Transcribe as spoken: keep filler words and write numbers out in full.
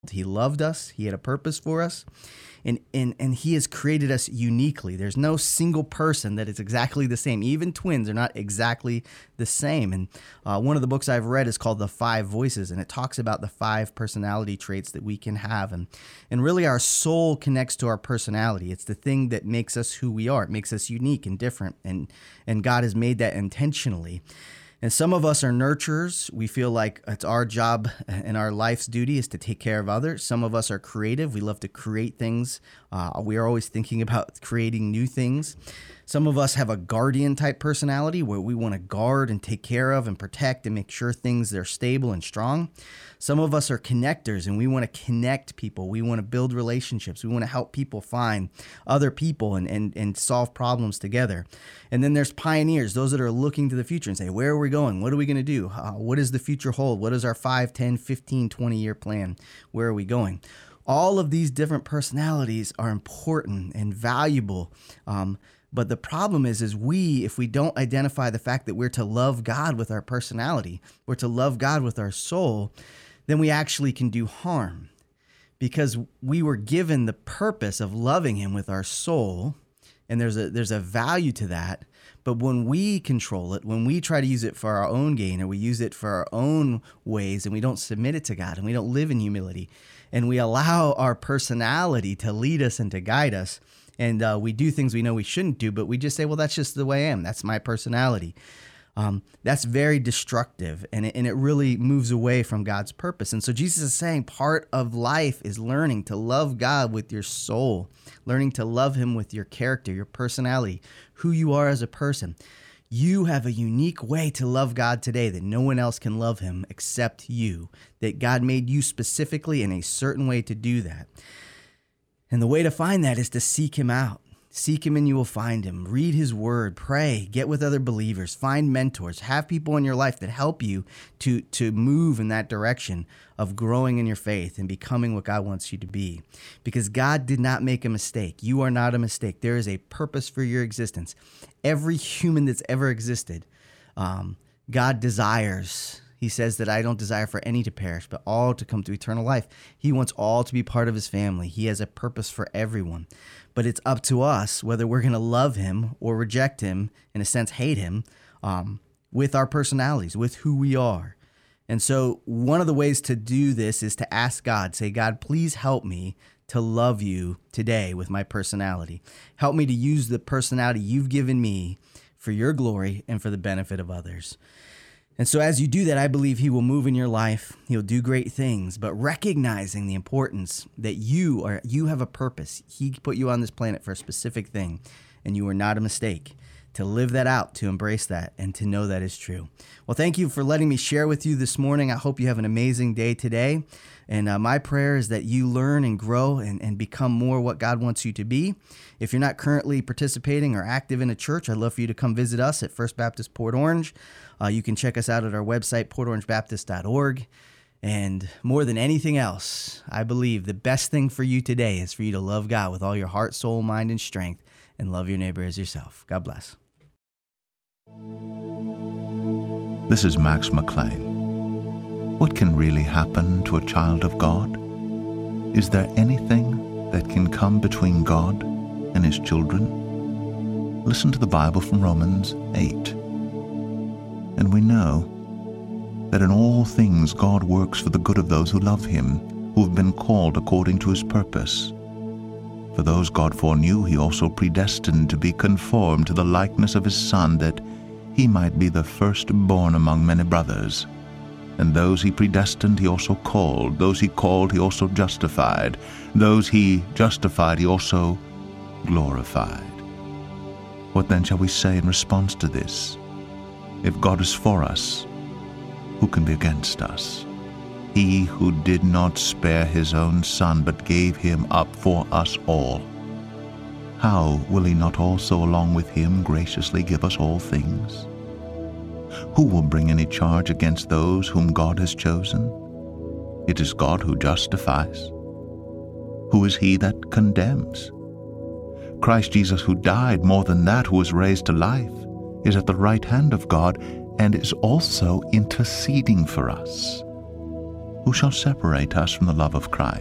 He loved us. He had a purpose for us. And, and, and he has created us uniquely. There's no single person that is exactly the same. Even twins are not exactly the same. And uh, one of the books I've read is called The Five Voices, and it talks about the five personality traits that we can have. And, and really our soul connects to our personality. It's the thing that makes us who we are. It makes us unique and different. And, and God has made that intentionally. And some of us are nurturers. We feel like it's our job and our life's duty is to take care of others. Some of us are creative. We love to create things. Uh, we are always thinking about creating new things. Some of us have a guardian type personality where we want to guard and take care of and protect and make sure things are stable and strong. Some of us are connectors and we want to connect people. We want to build relationships. We want to help people find other people and, and, and solve problems together. And then there's pioneers, those that are looking to the future and say, where are we going? What are we going to do? Uh, what does the future hold? What is our five, ten, fifteen, twenty year plan? Where are we going? All of these different personalities are important and valuable. Um, But the problem is, is we, if we don't identify the fact that we're to love God with our personality, we're to love God with our soul, then we actually can do harm because we were given the purpose of loving him with our soul. And there's a, there's a value to that. But when we control it, when we try to use it for our own gain or we use it for our own ways and we don't submit it to God and we don't live in humility and we allow our personality to lead us and to guide us, and uh, we do things we know we shouldn't do, but we just say, well, that's just the way I am. That's my personality. Um, that's very destructive, and it, and it really moves away from God's purpose. And so Jesus is saying part of life is learning to love God with your soul, learning to love him with your character, your personality, who you are as a person. You have a unique way to love God today that no one else can love him except you, that God made you specifically in a certain way to do that. And the way to find that is to seek him out. Seek him and you will find him. Read his word, pray, get with other believers, find mentors, have people in your life that help you to, to move in that direction of growing in your faith and becoming what God wants you to be. Because God did not make a mistake. You are not a mistake. There is a purpose for your existence. Every human that's ever existed, um, God desires. He says that I don't desire for any to perish, but all to come to eternal life. He wants all to be part of his family. He has a purpose for everyone. But it's up to us whether we're going to love him or reject him, in a sense, hate him, um, with our personalities, with who we are. And so one of the ways to do this is to ask God, say, God, please help me to love you today with my personality. Help me to use the personality you've given me for your glory and for the benefit of others. And so as you do that, I believe he will move in your life. He'll do great things, but recognizing the importance that you are, you have a purpose. He put you on this planet for a specific thing, and you are not a mistake. To live that out, to embrace that, and to know that is true. Well, thank you for letting me share with you this morning. I hope you have an amazing day today. And uh, my prayer is that you learn and grow and, and become more what God wants you to be. If you're not currently participating or active in a church, I'd love for you to come visit us at First Baptist Port Orange. Uh, you can check us out at our website, port orange baptist dot org. And more than anything else, I believe the best thing for you today is for you to love God with all your heart, soul, mind, and strength, and love your neighbor as yourself. God bless. This is Max McLean. What can really happen to a child of God? Is there anything that can come between God and his children? Listen to the Bible from Romans eight. And we know that in all things God works for the good of those who love him, who have been called according to his purpose. For those God foreknew, he also predestined to be conformed to the likeness of his Son, that he might be the firstborn among many brothers. And those he predestined, he also called. Those he called, he also justified. Those he justified, he also glorified. What then shall we say in response to this? If God is for us, who can be against us? He who did not spare his own Son, but gave him up for us all, how will he not also along with him graciously give us all things? Who will bring any charge against those whom God has chosen? It is God who justifies. Who is he that condemns? Christ Jesus, who died, more than that, who was raised to life, is at the right hand of God and is also interceding for us. Who shall separate us from the love of Christ?